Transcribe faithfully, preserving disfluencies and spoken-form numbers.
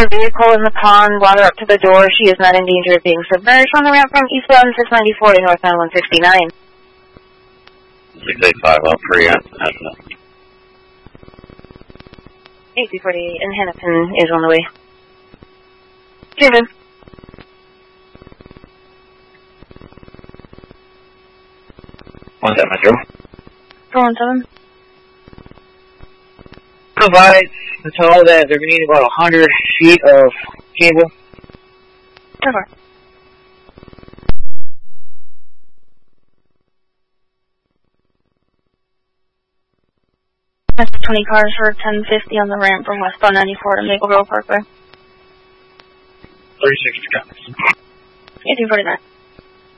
her vehicle in the pond, brought her up to the door. She is not in danger of being submerged on the ramp from eastbound six ninety-four to northbound one sixty-nine. six eighty-five, up free, that's enough. eight two forty-eight, and Hennepin is on the way. Given. What's that, Metro? four one seven. Provide the toll that they're going to need about one hundred feet of cable. So far. That's twenty cars for ten fifty on the ramp from westbound ninety-four to Maple Grove Parkway. thirty-six copies. eighteen forty-nine.